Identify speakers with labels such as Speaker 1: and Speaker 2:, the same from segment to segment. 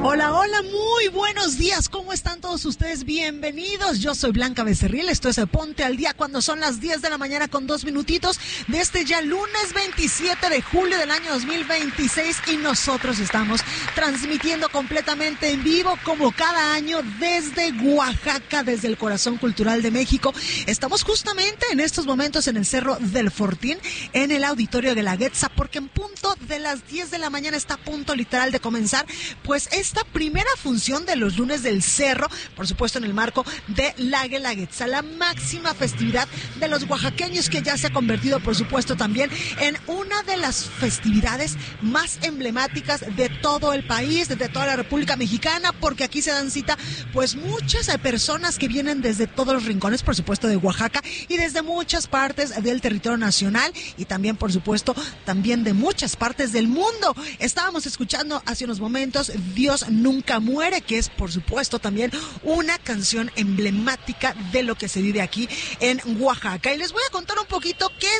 Speaker 1: Hola, hola, muy buenos días. ¿Cómo están todos ustedes? Bienvenidos. Yo soy Blanca Becerril. Esto es Ponte al Día cuando son las 10 de la mañana con 2 minutitos de este ya lunes 27 de julio del año 2026 y nosotros estamos transmitiendo completamente en vivo como cada año desde Oaxaca, desde el corazón cultural de México. Estamos justamente en estos momentos en el Cerro del Fortín, en el auditorio de la Guelaguetza, porque en punto de las 10 de la mañana está a punto literal de comenzar pues esta primera función de los lunes del Cerro, por supuesto en el marco de la Guelaguetza, la máxima festividad de los oaxaqueños, que ya se ha convertido por supuesto también en una de las festividades más emblemáticas de todo el país, de toda la República Mexicana, porque aquí se dan cita pues muchas personas que vienen desde todos los rincones, por supuesto de Oaxaca, y desde muchas partes del territorio nacional y también por supuesto también de muchas partes del mundo. Estábamos escuchando hace unos momentos Dios nunca muere, que es por supuesto también una canción emblemática de lo que se vive aquí en Oaxaca. Y les voy a contar un poquito qué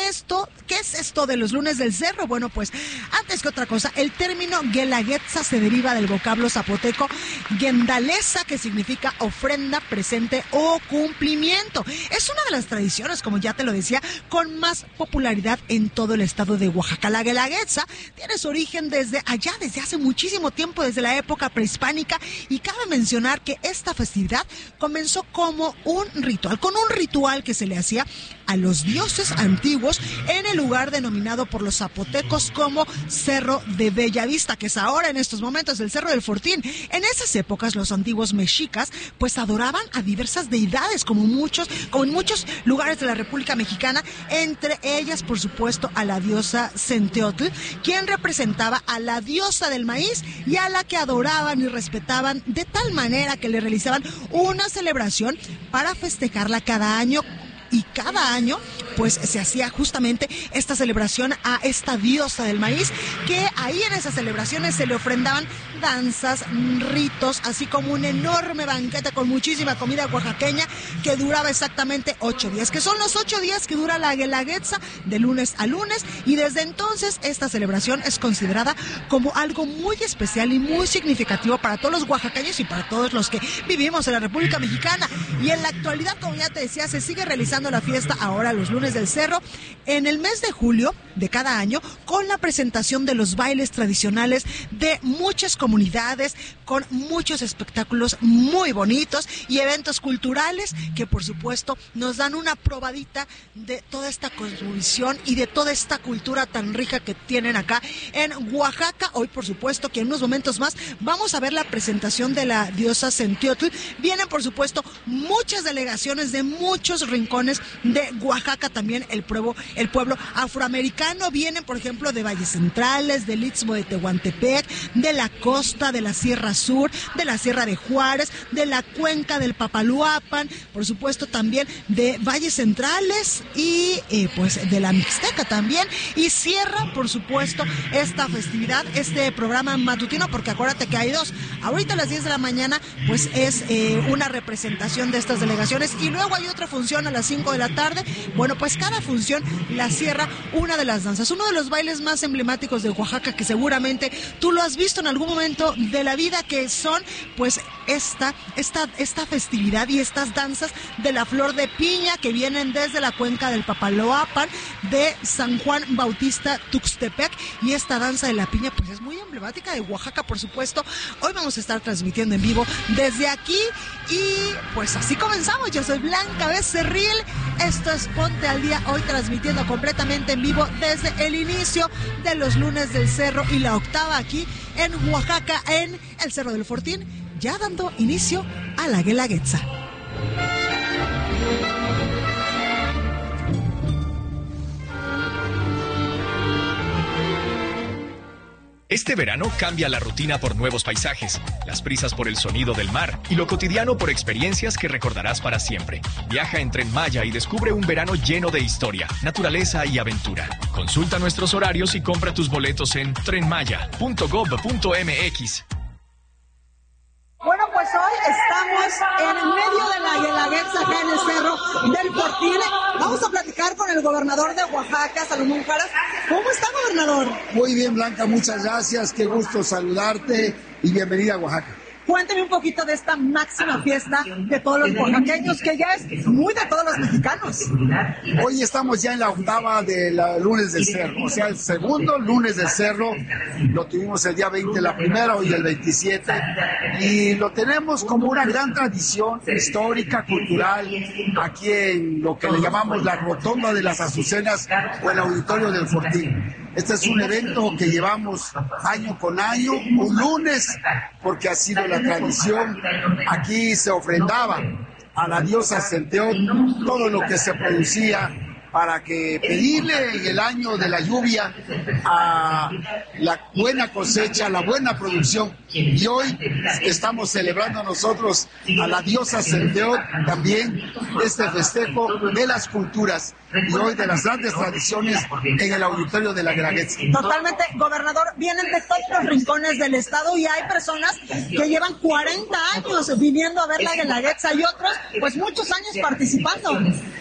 Speaker 1: es esto de los lunes del Cerro. Bueno, pues antes que otra cosa, el término Guelaguetza se deriva del vocablo zapoteco guendaleza, que significa ofrenda, presente o cumplimiento. Es una de las tradiciones, como ya te lo decía, con más popularidad en todo el estado de Oaxaca. La Guelaguetza tiene su origen desde hace muchísimo tiempo, desde la época prehispánica, y cabe mencionar que esta festividad comenzó como un ritual que se le hacía a los dioses antiguos en el lugar denominado por los zapotecos como Cerro de Bellavista, que es ahora en estos momentos el Cerro del Fortín. En esas épocas los antiguos mexicas pues adoraban a diversas deidades, como en muchos lugares de la República Mexicana, entre ellas por supuesto a la diosa Centeotl, quien representaba a la diosa del maíz y a la que adoraban y respetaban de tal manera que le realizaban una celebración para festejarla cada año. Y cada año, pues, se hacía justamente esta celebración a esta diosa del maíz, que ahí en esas celebraciones se le ofrendaban danzas, ritos, así como un enorme banquete con muchísima comida oaxaqueña que duraba exactamente 8 días, que son los 8 días que dura la Guelaguetza de lunes a lunes, y desde entonces esta celebración es considerada como algo muy especial y muy significativo para todos los oaxaqueños y para todos los que vivimos en la República Mexicana. Y en la actualidad, como ya te decía, se sigue realizando la fiesta ahora los lunes del Cerro en el mes de julio de cada año, con la presentación de los bailes tradicionales de muchas comunidades, con muchos espectáculos muy bonitos y eventos culturales que por supuesto nos dan una probadita de toda esta cosmovisión y de toda esta cultura tan rica que tienen acá en Oaxaca. Hoy por supuesto que en unos momentos más vamos a ver la presentación de la diosa Centeotl. Vienen por supuesto muchas delegaciones de muchos rincones de Oaxaca, también el pueblo afroamericano. Vienen por ejemplo de Valles Centrales, del Istmo de Tehuantepec, de la costa, de la Sierra Sur, de la Sierra de Juárez, de la cuenca del Papaloapan, por supuesto también de Valles Centrales y pues de la Mixteca también, y cierra por supuesto esta festividad, este programa matutino, porque acuérdate que hay dos. Ahorita a las 10 de la mañana pues es una representación de estas delegaciones, y luego hay otra función a las 5 de la tarde. Bueno, pues cada función la cierra una de las danzas, uno de los bailes más emblemáticos de Oaxaca, que seguramente tú lo has visto en algún momento de la vida, que son pues esta festividad y estas danzas de la flor de piña, que vienen desde la cuenca del Papaloapan, de San Juan Bautista Tuxtepec, y esta danza de la piña pues es muy emblemática de Oaxaca, por supuesto. Hoy vamos a estar transmitiendo en vivo desde aquí, y pues así comenzamos. Yo soy Blanca Becerril, esto es Ponte al Día, hoy transmitiendo completamente en vivo desde el inicio de los lunes del Cerro y la octava aquí en Oaxaca, en el Cerro del Fortín, ya dando inicio a la Guelaguetza.
Speaker 2: Este verano cambia la rutina por nuevos paisajes, las prisas por el sonido del mar y lo cotidiano por experiencias que recordarás para siempre. Viaja en Tren Maya y descubre un verano lleno de historia, naturaleza y aventura. Consulta nuestros horarios y compra tus boletos en trenmaya.gov.mx.
Speaker 1: Bueno, pues hoy estamos en el medio de la Guelaguetza, acá en el Cerro del Fortín. Vamos a platicar con el gobernador de Oaxaca, Salomón Jara. ¿Cómo está, gobernador?
Speaker 3: Muy bien, Blanca, muchas gracias. Qué gusto saludarte y bienvenida a Oaxaca.
Speaker 1: Cuénteme un poquito de esta máxima fiesta de todos los oaxaqueños, que ya es muy de todos los mexicanos.
Speaker 3: Hoy estamos ya en la octava del lunes del Cerro, o sea, el segundo lunes del Cerro. Lo tuvimos el día 20, la primera, hoy el 27, y lo tenemos como una gran tradición histórica, cultural, aquí en lo que le llamamos la Rotonda de las Azucenas o el Auditorio del Fortín. Este es un evento que llevamos año con año, un lunes, porque ha sido la tradición. Aquí se ofrendaba a la diosa Centeot todo lo que se producía para que pedirle en el año de la lluvia a la buena cosecha, la buena producción. Y hoy estamos celebrando nosotros a la diosa Centeot también este festejo de las culturas y hoy de las grandes tradiciones en el auditorio de la Guelaguetza.
Speaker 1: Totalmente, gobernador, vienen de todos los rincones del estado y hay personas que llevan 40 años viniendo a ver la Guelaguetza y otros, pues muchos años participando.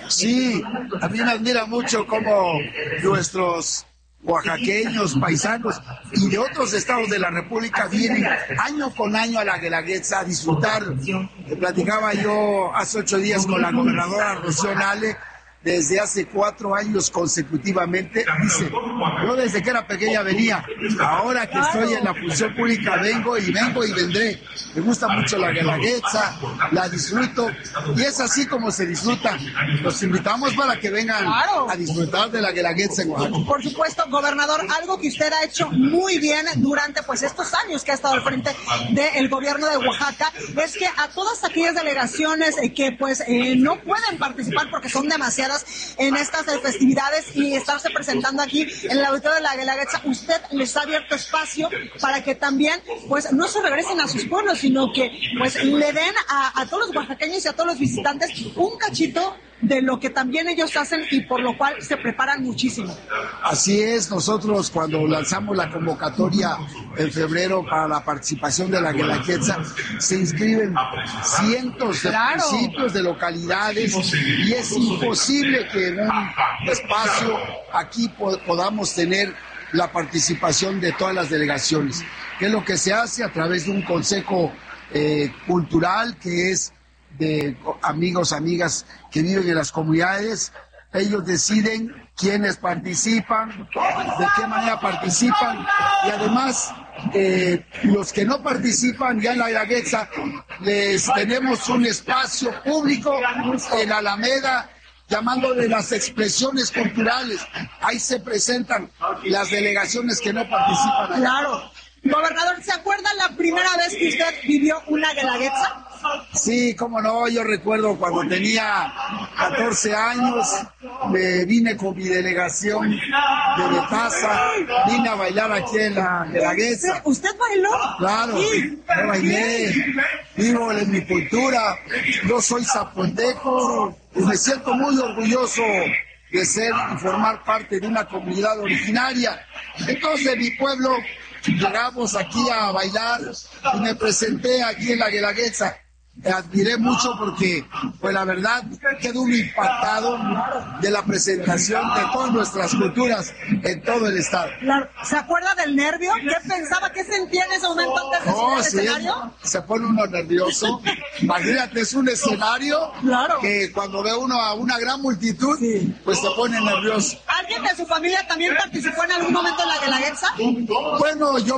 Speaker 3: Sí, a mí me admira mucho cómo nuestros oaxaqueños, paisanos y de otros estados de la República vienen año con año a la Guelaguetza a disfrutar. Platicaba yo hace 8 días con la gobernadora Rocío Nale. Desde hace 4 años consecutivamente, dice, yo desde que era pequeña venía, ahora que estoy en la función pública vengo y vendré. Me gusta mucho la Guelaguetza, la disfruto, y es así como se disfruta. Los invitamos para que vengan a disfrutar de la Guelaguetza en Oaxaca.
Speaker 1: Por supuesto, gobernador, algo que usted ha hecho muy bien durante pues estos años que ha estado al frente del gobierno de Oaxaca, es que a todas aquellas delegaciones que pues no pueden participar porque son demasiadas en estas festividades y estarse presentando aquí en el auditorio de la Guelaguetza, usted les ha abierto espacio para que también pues no se regresen a sus pueblos, sino que pues le den a todos los oaxaqueños y a todos los visitantes un cachito de lo que también ellos hacen y por lo cual se preparan muchísimo.
Speaker 3: Así es, nosotros cuando lanzamos la convocatoria en febrero para la participación de la Guelaguetza, se inscriben cientos de municipios, de localidades, y es imposible que en un espacio aquí podamos tener la participación de todas las delegaciones, que es lo que se hace a través de un consejo cultural que es de amigos, amigas que viven en las comunidades. Ellos deciden quiénes participan, de qué manera participan, y además los que no participan ya en la Guelaguetza les tenemos un espacio público en Alameda llamándole las expresiones culturales. Ahí se presentan las delegaciones que no participan allá.
Speaker 1: Claro. Gobernador, ¿se acuerda la primera vez que usted vivió una Guelaguetza?
Speaker 3: Sí, cómo no, yo recuerdo cuando tenía 14 años, me vine con mi delegación de Betaza, vine a bailar aquí en la Guelaguetza.
Speaker 1: ¿Usted bailó?
Speaker 3: Claro,
Speaker 1: Sí.
Speaker 3: yo bailé, vivo en mi cultura, yo soy zapoteco y me siento muy orgulloso de ser y formar parte de una comunidad originaria. Entonces mi pueblo, llegamos aquí a bailar y me presenté aquí en la Guelaguetza. Admiré mucho porque, pues la verdad, quedó impactado de la presentación de todas nuestras culturas en todo el estado.
Speaker 1: Claro. ¿Se acuerda del nervio? ¿Qué pensaba? ¿Qué sentía en ese momento antes de subir al escenario?
Speaker 3: Se pone uno nervioso. Imagínate, es un escenario que cuando ve uno a una gran multitud, pues se pone nervioso.
Speaker 1: ¿Alguien de su familia también participó en algún momento en la Guelaguetza?
Speaker 3: Bueno, yo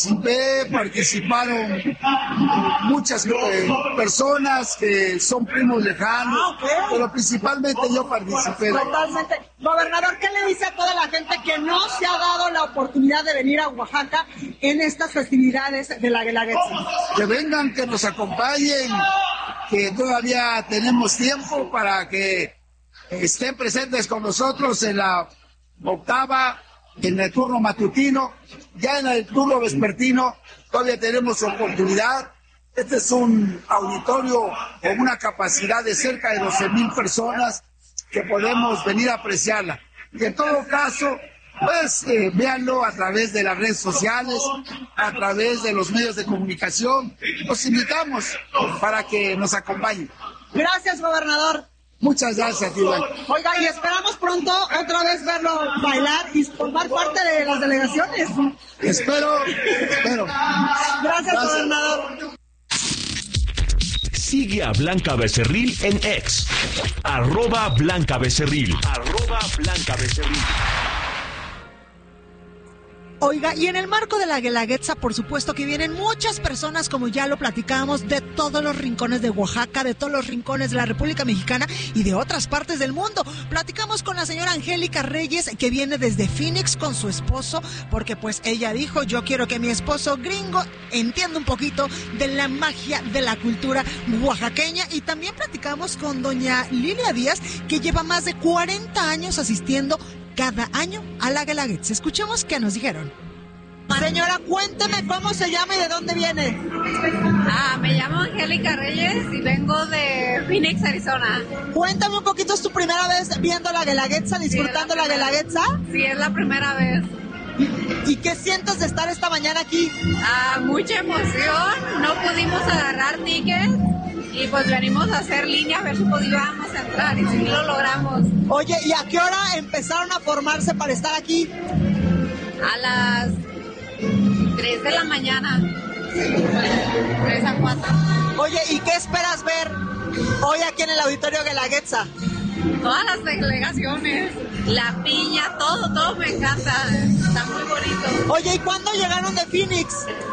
Speaker 3: participaron muchas personas que son primos lejanos, pero principalmente yo participé.
Speaker 1: Totalmente. Gobernador, ¿qué le dice a toda la gente que no se ha dado la oportunidad de venir a Oaxaca en estas festividades de la Guelaguetza?
Speaker 3: Que vengan, que nos acompañen, que todavía tenemos tiempo para que estén presentes con nosotros en la octava, en el turno matutino, ya en el turno vespertino todavía tenemos oportunidad. Este es un auditorio con una capacidad de cerca de 12,000 personas que podemos venir a apreciarla. Y en todo caso, pues véanlo a través de las redes sociales, a través de los medios de comunicación. Los invitamos para que nos acompañen.
Speaker 1: Gracias, gobernador.
Speaker 3: Muchas gracias, Iván.
Speaker 1: Oiga, y esperamos pronto otra vez verlo bailar y formar parte de las delegaciones.
Speaker 3: Espero.
Speaker 1: Gracias, gobernador.
Speaker 4: Sigue a Blanca Becerril en X, @BlancaBecerril.
Speaker 1: Oiga, y en el marco de la Guelaguetza, por supuesto que vienen muchas personas, como ya lo platicábamos, de todos los rincones de Oaxaca, de todos los rincones de la República Mexicana y de otras partes del mundo. Platicamos con la señora Angélica Reyes, que viene desde Phoenix con su esposo, porque pues ella dijo, yo quiero que mi esposo gringo entienda un poquito de la magia de la cultura oaxaqueña. Y también platicamos con doña Lilia Díaz, que lleva más de 40 años asistiendo cada año a la Guelaguetza. Escuchemos qué nos dijeron. Señora, cuénteme cómo se llama y de dónde viene.
Speaker 5: Me llamo Angélica Reyes y vengo de Phoenix, Arizona.
Speaker 1: Cuéntame un poquito, ¿es tu primera vez viendo la Guelaguetza, disfrutando la Guelaguetza?
Speaker 5: Sí, es la primera vez.
Speaker 1: ¿Y qué sientes de estar esta mañana aquí?
Speaker 5: Mucha emoción, no pudimos agarrar tickets y pues venimos a hacer línea a ver si podíamos entrar y sí lo logramos.
Speaker 1: Oye, ¿y a qué hora empezaron a formarse para estar aquí?
Speaker 5: A las 3 de la mañana, 3 a 4.
Speaker 1: Oye, ¿y qué esperas ver hoy aquí en el auditorio Guelaguetza?
Speaker 5: Todas las delegaciones, la piña, todo me encanta, está muy bonito.
Speaker 1: Oye, ¿y cuándo llegaron de Phoenix?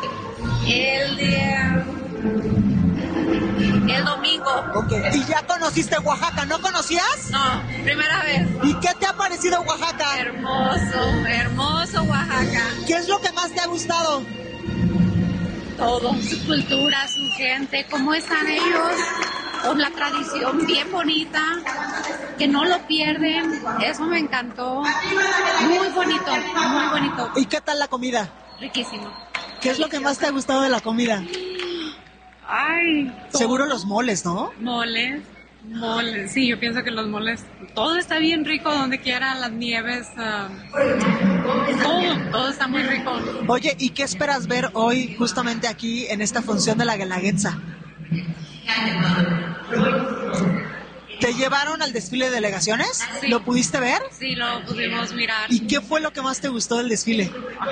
Speaker 5: El domingo.
Speaker 1: Okay. ¿Y ya conociste Oaxaca? ¿No conocías?
Speaker 5: No, primera vez.
Speaker 1: ¿Y qué te ha parecido Oaxaca?
Speaker 5: Hermoso Oaxaca.
Speaker 1: ¿Qué es lo que más te ha gustado?
Speaker 5: Todo, su cultura, su gente, cómo están ellos, con la tradición bien bonita, que no lo pierden, eso me encantó. Muy bonito, muy bonito.
Speaker 1: ¿Y qué tal la comida?
Speaker 5: Riquísimo.
Speaker 1: ¿Qué es lo que más te ha gustado de la comida?
Speaker 6: Ay,
Speaker 1: seguro los moles, ¿no?
Speaker 6: Moles, sí, yo pienso que los moles, todo está bien rico, donde quiera, las nieves, todo está muy rico.
Speaker 1: Oye, ¿y qué esperas ver hoy justamente aquí en esta función de la Guelaguetza? ¿Te llevaron al desfile de delegaciones?
Speaker 6: Sí.
Speaker 1: ¿Lo pudiste ver?
Speaker 6: Sí, lo pudimos mirar.
Speaker 1: ¿Y qué fue lo que más te gustó del desfile?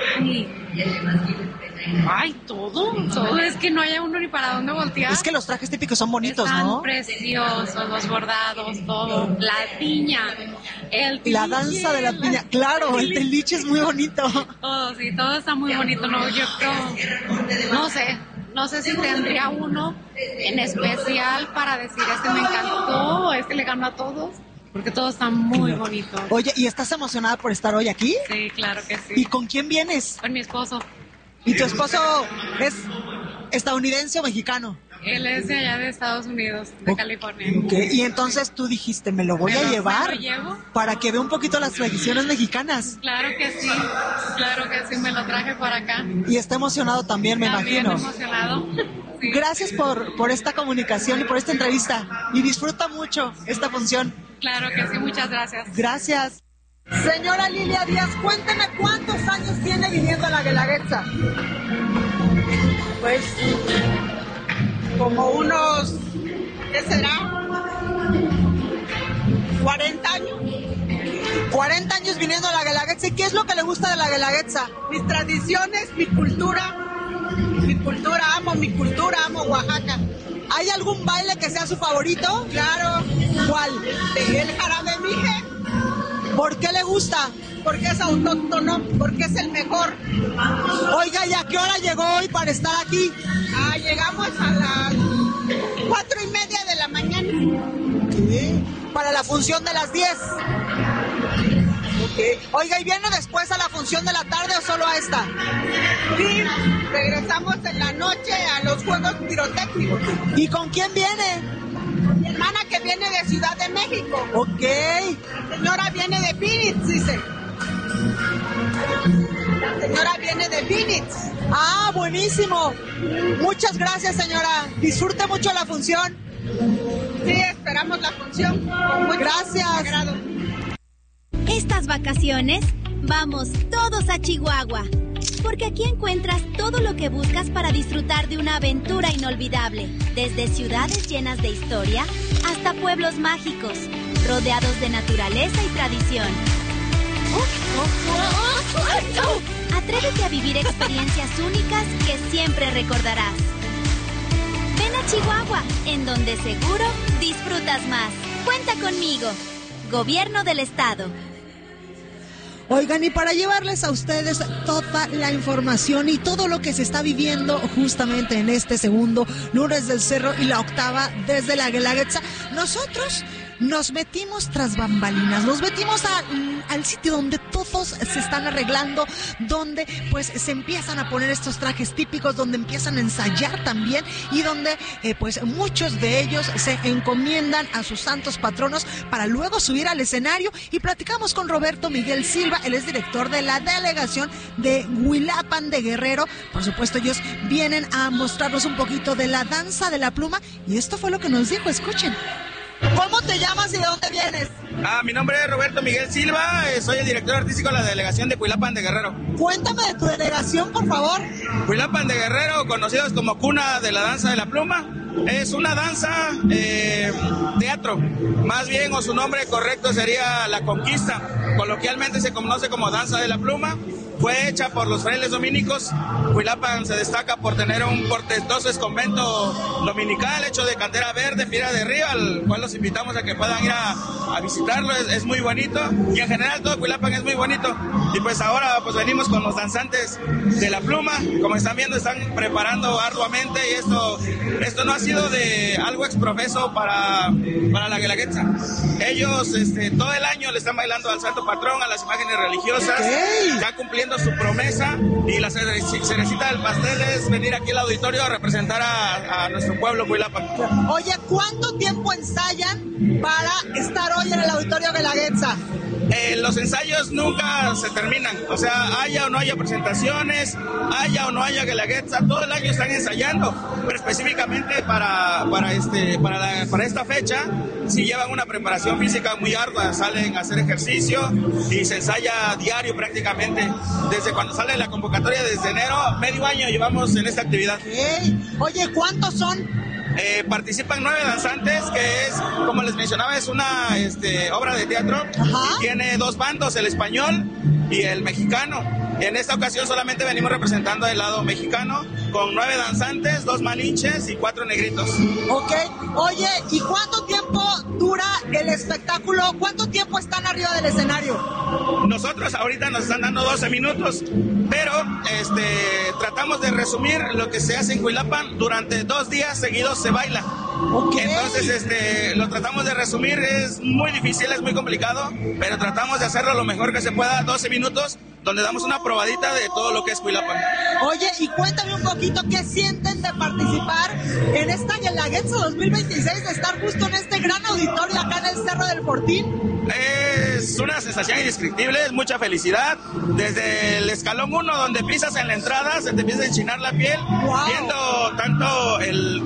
Speaker 6: Ay, todo, es que no haya uno ni para dónde voltear.
Speaker 1: Es que los trajes típicos son bonitos,
Speaker 6: están
Speaker 1: ¿no?
Speaker 6: preciosos, los bordados, todo, la piña, el teliche,
Speaker 1: la danza de la piña, claro, el teliche es muy bonito.
Speaker 6: Todo, sí, todo está muy bonito, no, yo creo, no sé si tendría uno en especial para decir, me encantó, le ganó a todos. Porque todo está muy bonito.
Speaker 1: Oye, ¿y estás emocionada por estar hoy aquí?
Speaker 6: Sí, claro que sí.
Speaker 1: ¿Y con quién vienes?
Speaker 6: Con mi esposo.
Speaker 1: ¿Y tu esposo es estadounidense o mexicano?
Speaker 6: Él es de allá de Estados Unidos, de California.
Speaker 1: Okay. Y entonces tú dijiste, me lo voy a llevar
Speaker 6: ¿Me lo llevo?
Speaker 1: Para que vea un poquito las tradiciones mexicanas.
Speaker 6: Claro que sí, me lo traje para acá.
Speaker 1: Y está emocionado también, me imagino.
Speaker 6: Emocionado. Sí.
Speaker 1: Gracias por esta comunicación y por esta entrevista. Y disfruta mucho esta función.
Speaker 6: Claro que sí, muchas gracias.
Speaker 1: Gracias. Señora Lilia Díaz, cuénteme cuántos años tiene viviendo a la Guelaguetza.
Speaker 7: Pues como unos, ¿qué será? 40 años.
Speaker 1: 40 años viniendo a la Guelaguetza. ¿Y qué es lo que le gusta de la Guelaguetza?
Speaker 7: Mis tradiciones, mi cultura, amo Oaxaca.
Speaker 1: ¿Hay algún baile que sea su favorito?
Speaker 7: Claro.
Speaker 1: ¿Cuál?
Speaker 7: El jarabe mije.
Speaker 1: ¿Por qué le gusta?
Speaker 7: Porque es autóctono, porque es el mejor.
Speaker 1: Oiga, ¿y a qué hora llegó hoy para estar aquí?
Speaker 7: Llegamos a las 4:30 de la mañana.
Speaker 1: ¿Qué? Para la función de las 10. Okay. Oiga, ¿y viene después a la función de la tarde o solo a esta?
Speaker 7: Sí, regresamos en la noche a los juegos pirotécnicos.
Speaker 1: ¿Y con quién viene?
Speaker 7: Mi hermana que viene de Ciudad de México.
Speaker 1: Ok.
Speaker 7: La señora viene de Phoenix, dice. La señora viene de Phoenix.
Speaker 1: Ah, buenísimo. Muchas gracias, señora. Disfrute mucho la función.
Speaker 7: Sí, esperamos la función. Con mucho
Speaker 1: gracias.
Speaker 7: agrado.
Speaker 8: Estas vacaciones, Vamos todos a Chihuahua, porque aquí encuentras todo lo que buscas para disfrutar de una aventura inolvidable, desde ciudades llenas de historia hasta pueblos mágicos, rodeados de naturaleza y tradición. Atrévete a vivir experiencias únicas que siempre recordarás. Ven a Chihuahua, en donde seguro disfrutas más. Cuenta conmigo. Gobierno del Estado.
Speaker 1: Oigan, y para llevarles a ustedes toda la información y todo lo que se está viviendo justamente en este segundo lunes del Cerro y la octava desde la Guelaguetza, nosotros nos metimos tras bambalinas, nos metimos al sitio donde todos se están arreglando, donde pues se empiezan a poner estos trajes típicos, donde empiezan a ensayar también y donde pues muchos de ellos se encomiendan a sus santos patronos para luego subir al escenario. Y platicamos con Roberto Miguel Silva, él es director de la delegación de Huilapan de Guerrero. Por supuesto, ellos vienen a mostrarnos un poquito de la danza de la pluma y esto fue lo que nos dijo, escuchen.
Speaker 7: ¿Cómo te llamas y de dónde vienes?
Speaker 9: Mi nombre es Roberto Miguel Silva, soy el director artístico de la delegación de Huilapan de Guerrero.
Speaker 7: Cuéntame de tu delegación, por favor.
Speaker 9: Huilapan de Guerrero, conocidos como cuna de la danza de la pluma, es una danza teatro, más bien, o su nombre correcto sería La Conquista. Coloquialmente se conoce como danza de la pluma. Fue hecha por los frailes dominicos. Huilapan se destaca por tener un portentoso convento dominical hecho de cantera verde, piedra de río, al cual los invitamos a que puedan ir a visitarlo. Es muy bonito y en general todo Huilapan es muy bonito. Y pues ahora pues venimos con los danzantes de la pluma. Como están viendo, están preparando arduamente y esto no ha sido de algo exprofeso para la Guelaguetza. Ellos todo el año le están bailando al santo patrón, a las imágenes religiosas. Ya cumpliendo su promesa y la cerecita del pastel es venir aquí al auditorio a representar a nuestro pueblo Huilapan.
Speaker 7: Oye, ¿cuánto tiempo ensayan para estar hoy en el auditorio Guelaguetza?
Speaker 9: Los ensayos nunca se terminan, o sea, haya o no haya presentaciones, haya o no haya Guelaguetza, todo el año están ensayando, pero específicamente para esta fecha sí llevan una preparación física muy ardua, salen a hacer ejercicio y se ensaya diario prácticamente, desde cuando sale la convocatoria desde enero, medio año llevamos en esta actividad.
Speaker 7: Oye, ¿cuántos son?
Speaker 9: Participan 9 danzantes, que es, como les mencionaba, es una obra de teatro.
Speaker 7: Ajá.
Speaker 9: Y tiene 2 bandos, el español y el mexicano. En esta ocasión solamente venimos representando el lado mexicano, con 9 danzantes, 2 malinches y 4 negritos.
Speaker 7: Ok, oye, ¿y cuánto tiempo dura el espectáculo? ¿Cuánto tiempo están arriba del escenario?
Speaker 9: Nosotros ahorita nos están dando 12 minutos, pero tratamos de resumir lo que se hace en Huilapan. Durante 2 días seguidos se baila.
Speaker 7: Okay.
Speaker 9: Entonces lo tratamos de resumir, es muy difícil, es muy complicado, pero tratamos de hacerlo lo mejor que se pueda, 12 minutos, donde damos una probadita de todo lo que es Huilapan.
Speaker 7: Oye, y cuéntame un poquito qué sienten de participar en esta Guelaguetza 2026, de estar justo en este gran auditorio acá en el Cerro del Fortín.
Speaker 9: Es una sensación indescriptible, es mucha felicidad. Desde el escalón 1, donde pisas en la entrada, se te empieza a enchinar la piel, wow, viendo tanto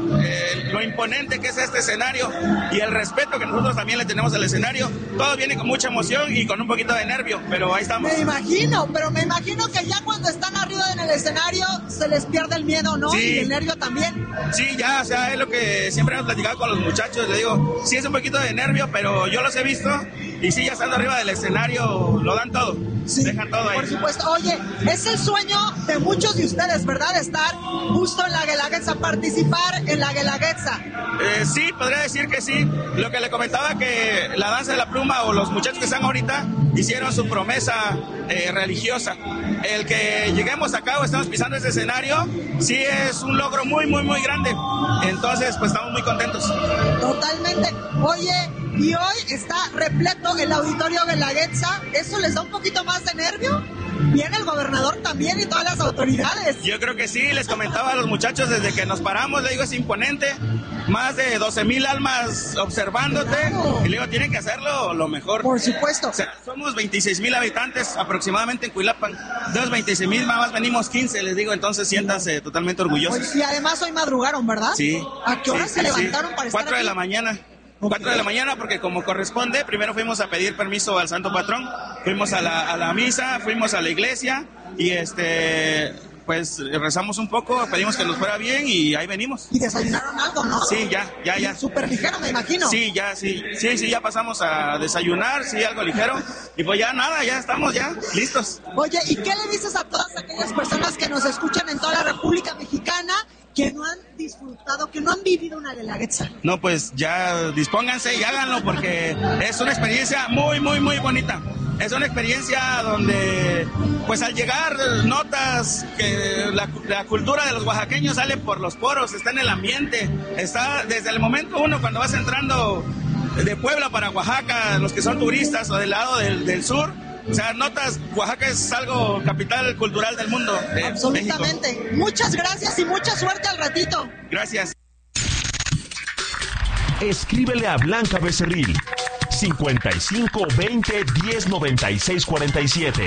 Speaker 9: lo imponente que es este escenario y el respeto que nosotros también le tenemos al escenario. Todo viene con mucha emoción y con un poquito de nervio, pero ahí estamos.
Speaker 7: Me imagino que ya cuando están arriba en el escenario se les pierde el miedo, ¿no? Sí. Y el nervio también.
Speaker 9: Sí, ya, o sea, es lo que siempre hemos platicado con los muchachos. Le digo, sí es un poquito de nervio, pero yo los he visto y sí, ya estando arriba del escenario, lo dan todo. Sí, dejan todo ahí.
Speaker 7: Por supuesto. Oye, es el sueño de muchos de ustedes, ¿verdad? Estar justo en la Guelaguetza, participar en la Guelaguetza.
Speaker 9: Sí, podría decir que sí. Lo que le comentaba, que la danza de la pluma o los muchachos que están ahorita hicieron su promesa religiosa. El que lleguemos acá o estamos pisando este escenario, sí es un logro muy, muy, muy grande. Entonces, pues estamos muy contentos.
Speaker 7: Totalmente. Oye, y hoy está repleto el auditorio Guelaguetza. ¿Eso les da un poquito más de nervio? Viene el gobernador también y todas las autoridades.
Speaker 9: Yo creo que sí, les comentaba a los muchachos desde que nos paramos, le digo, es imponente. Más de 12,000 almas observándote. Claro. Y le digo, tienen que hacerlo lo mejor.
Speaker 7: Por supuesto.
Speaker 9: O sea, somos 26,000 habitantes aproximadamente en Huilapan. De los 26,000, más venimos 15, les digo, entonces siéntanse totalmente orgullosos.
Speaker 7: Y además hoy madrugaron, ¿verdad?
Speaker 9: Sí.
Speaker 7: ¿A qué hora se levantaron para estar
Speaker 9: 4 de
Speaker 7: aquí?
Speaker 9: la mañana. 4 de la mañana, porque como corresponde, primero fuimos a pedir permiso al Santo Patrón, fuimos a la misa, fuimos a la iglesia y pues rezamos un poco, pedimos que nos fuera bien y ahí venimos.
Speaker 7: ¿Y desayunaron algo, no?
Speaker 9: Sí, ya.
Speaker 7: Súper ligero, me imagino.
Speaker 9: Sí, ya pasamos a desayunar, sí, algo ligero. Y pues ya nada, ya estamos ya listos.
Speaker 7: Oye, ¿y qué le dices a todas aquellas personas que nos escuchan en toda la República Mexicana que no han disfrutado, que no han vivido una Guelaguetza?
Speaker 9: No, pues ya dispónganse y háganlo porque es una experiencia muy, muy, muy bonita. Es una experiencia donde, pues al llegar, notas que la cultura de los oaxaqueños sale por los poros, está en el ambiente, está desde el momento uno cuando vas entrando de Puebla para Oaxaca, los que son turistas o del lado del sur. O sea, notas, Oaxaca es algo capital cultural del mundo.
Speaker 7: Absolutamente.
Speaker 9: México.
Speaker 7: Muchas gracias y mucha suerte al ratito.
Speaker 9: Gracias.
Speaker 4: Escríbele a Blanca Becerril 55 20 10 96 47.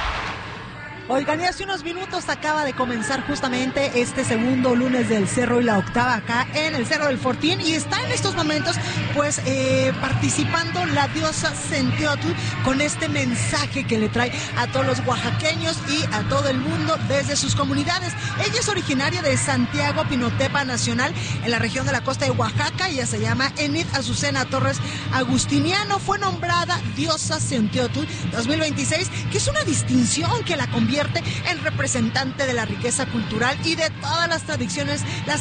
Speaker 1: Oigan, y hace unos minutos acaba de comenzar justamente este segundo lunes del Cerro y la Octava acá en el Cerro del Fortín, y está en estos momentos pues participando la diosa Centeotl con este mensaje que le trae a todos los oaxaqueños y a todo el mundo desde sus comunidades. Ella es originaria de Santiago Pinotepa Nacional en la región de la costa de Oaxaca. Ella se llama Enid Azucena Torres Agustiniano. Fue nombrada diosa Centeotl 2026, que es una distinción que la convierte en representante de la riqueza cultural y de todas las tradiciones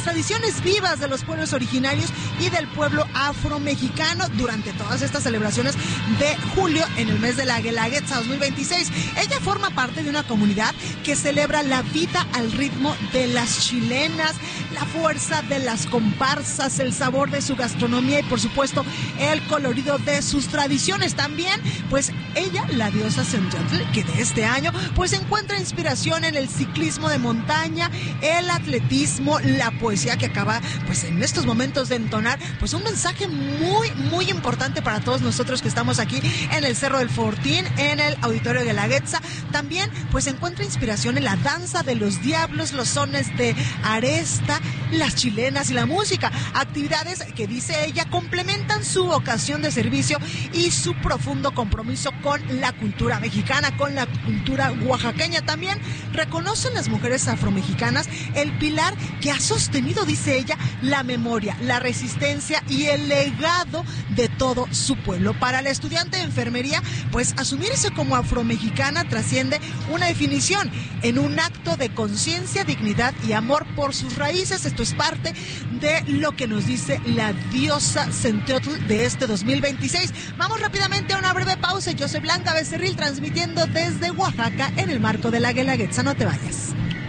Speaker 1: vivas de los pueblos originarios y del pueblo afromexicano durante todas estas celebraciones de julio en el mes de la Guelaguetza 2026. Ella forma parte de una comunidad que celebra la vida al ritmo de las chilenas, la fuerza de las comparsas, el sabor de su gastronomía y por supuesto el colorido de sus tradiciones. También pues ella, la diosa Centeotl, que de este año pues encuentra inspiración en el ciclismo de montaña, el atletismo, la poesía, que acaba pues en estos momentos de entonar pues un mensaje muy muy importante para todos nosotros que estamos aquí en el Cerro del Fortín, en el Auditorio de Guelaguetza. También pues encuentra inspiración en la danza de los diablos, los sones de aresta, las chilenas y la música, actividades que dice ella complementan su vocación de servicio y su profundo compromiso con la cultura mexicana, con la cultura oaxaqueña. También reconocen las mujeres afromexicanas el pilar que ha sostenido, dice ella, la memoria, la resistencia y el legado de todo su pueblo. Para la estudiante de enfermería, pues asumirse como afromexicana trasciende una definición en un acto de conciencia, dignidad y amor por sus raíces. Esto es parte de lo que nos dice la diosa Centeotl de este 2026. Vamos rápidamente a una breve pausa. Yo soy Blanca Becerril, transmitiendo desde Oaxaca en el marco de la Guelaguetza. No te vayas.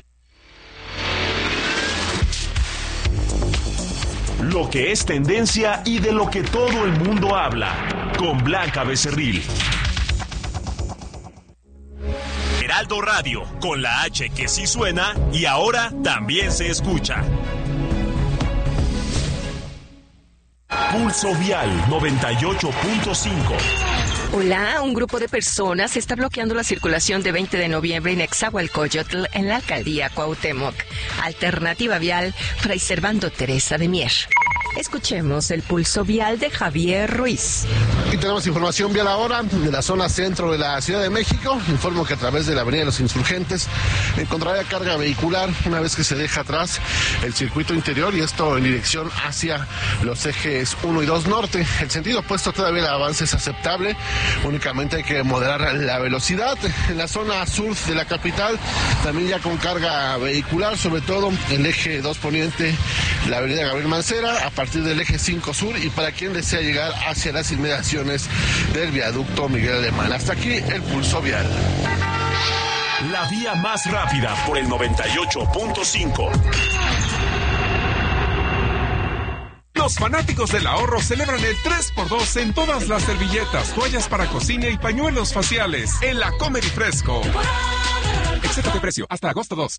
Speaker 4: Lo que es tendencia y de lo que todo el mundo habla. Con Blanca Becerril. Heraldo Radio, con la H que sí suena y ahora también se escucha. Pulso Vial 98.5.
Speaker 10: Hola, un grupo de personas está bloqueando la circulación de 20 de noviembre en Nezahualcóyotl, en la alcaldía Cuauhtémoc. Alternativa vial, Fray Servando Teresa de Mier. Escuchemos el pulso vial de Javier Ruiz.
Speaker 11: Aquí tenemos información vial ahora de la zona centro de la Ciudad de México. Informo que a través de la Avenida de los Insurgentes encontrará carga vehicular una vez que se deja atrás el circuito interior, y esto en dirección hacia los ejes 1 y 2 norte. El sentido opuesto todavía el avance es aceptable, únicamente hay que moderar la velocidad. En la zona sur de la capital también ya con carga vehicular, sobre todo el eje 2 poniente, la avenida Gabriel Mancera, a partir del eje 5 sur, y para quien desea llegar hacia las inmediaciones del viaducto Miguel Alemán. Hasta aquí el pulso vial.
Speaker 4: La vía más rápida por el 98.5.
Speaker 12: Los fanáticos del ahorro celebran el 3x2 en todas las servilletas, toallas para cocina y pañuelos faciales en la Comer y Fresco. Excepto de precio, hasta agosto 2.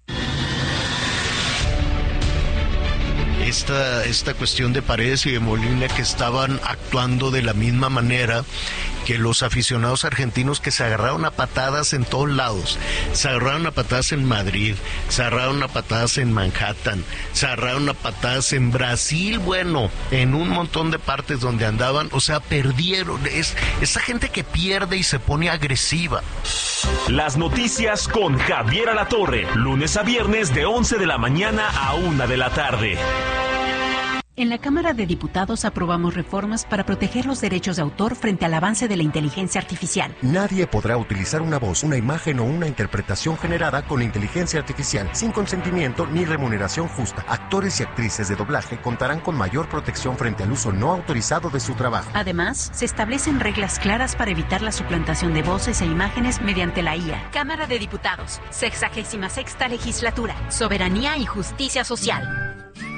Speaker 13: Esta cuestión de Paredes y de Molina, que estaban actuando de la misma manera que los aficionados argentinos que se agarraron a patadas en todos lados, se agarraron a patadas en Madrid, se agarraron a patadas en Manhattan, se agarraron a patadas en Brasil, bueno, en un montón de partes donde andaban, o sea, perdieron, esa gente que pierde y se pone agresiva.
Speaker 4: Las noticias con Javier Alatorre, lunes a viernes de 11 de la mañana a 1 de la tarde.
Speaker 14: En la Cámara de Diputados aprobamos reformas para proteger los derechos de autor frente al avance de la inteligencia artificial.
Speaker 15: Nadie podrá utilizar una voz, una imagen o una interpretación generada con inteligencia artificial sin consentimiento ni remuneración justa. Actores y actrices de doblaje contarán con mayor protección frente al uso no autorizado de su trabajo.
Speaker 14: Además, se establecen reglas claras para evitar la suplantación de voces e imágenes mediante la IA.
Speaker 16: Cámara de Diputados, 66ª Legislatura, Soberanía y Justicia Social.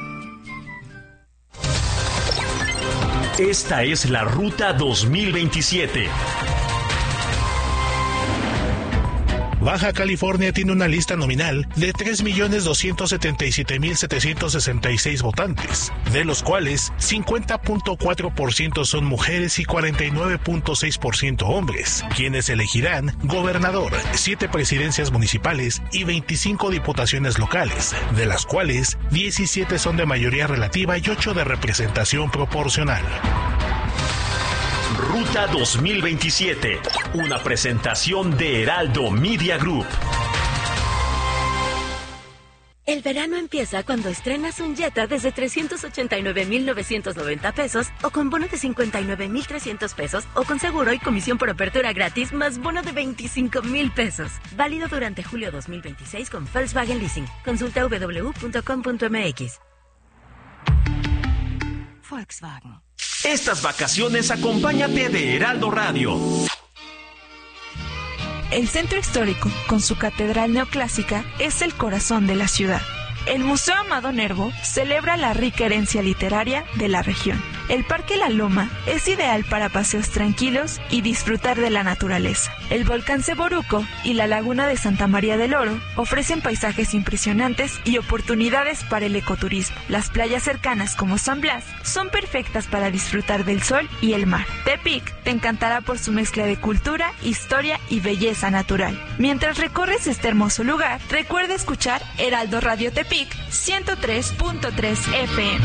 Speaker 4: Esta es la Ruta 2027.
Speaker 17: Baja California tiene una lista nominal de 3.277.766 votantes, de los cuales 50.4% son mujeres y 49.6% hombres, quienes elegirán gobernador, 7 presidencias municipales y 25 diputaciones locales, de las cuales 17 son de mayoría relativa y 8 de representación proporcional.
Speaker 4: Ruta 2027, una presentación de Heraldo Media Group.
Speaker 18: El verano empieza cuando estrenas un Jetta desde 389,990 pesos o con bono de 59,300 pesos o con seguro y comisión por apertura gratis más bono de 25,000 pesos. Válido durante julio 2026 con Volkswagen Leasing. Consulta www.com.mx.
Speaker 4: Volkswagen. Estas vacaciones acompáñate de Heraldo Radio.
Speaker 19: El centro histórico, con su catedral neoclásica, es el corazón de la ciudad. El Museo Amado Nervo celebra la rica herencia literaria de la región. El Parque La Loma es ideal para paseos tranquilos y disfrutar de la naturaleza. El volcán Ceboruco y la laguna de Santa María del Oro ofrecen paisajes impresionantes y oportunidades para el ecoturismo. Las playas cercanas como San Blas son perfectas para disfrutar del sol y el mar. Tepic te encantará por su mezcla de cultura, historia y belleza natural. Mientras recorres este hermoso lugar, recuerda escuchar Heraldo Radio Tepic 103.3 FM.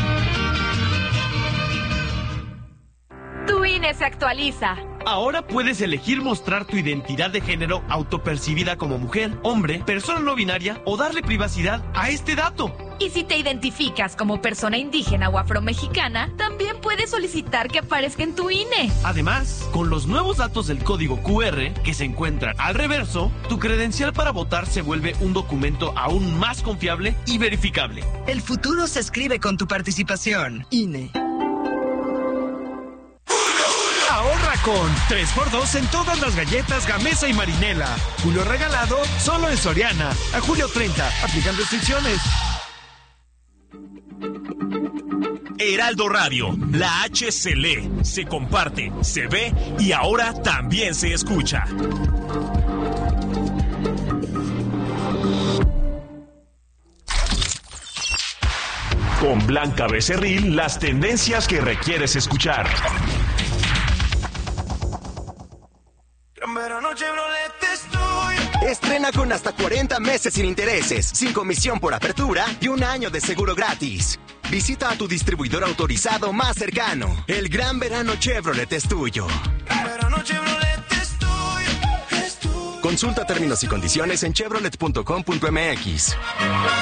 Speaker 16: Tu INE se actualiza.
Speaker 20: Ahora puedes elegir mostrar tu identidad de género autopercibida como mujer, hombre, persona no binaria o darle privacidad a este dato.
Speaker 16: Y si te identificas como persona indígena o afromexicana, también puedes solicitar que aparezca en tu INE.
Speaker 20: Además, con los nuevos datos del código QR que se encuentran al reverso, tu credencial para votar se vuelve un documento aún más confiable y verificable.
Speaker 21: El futuro se escribe con tu participación. INE.
Speaker 22: Ahorra con 3x2 en todas las galletas Gamesa y Marinela. Julio regalado solo en Soriana. A julio 30. Aplican restricciones.
Speaker 4: Heraldo Radio, la H se lee, se comparte, se ve y ahora también se escucha. Con Blanca Becerril, las tendencias que requieres escuchar.
Speaker 23: Estrena con hasta 40 meses sin intereses, sin comisión por apertura y un año de seguro gratis. Visita a tu distribuidor autorizado más cercano. El gran verano Chevrolet es tuyo. Consulta términos y condiciones en chevrolet.com.mx.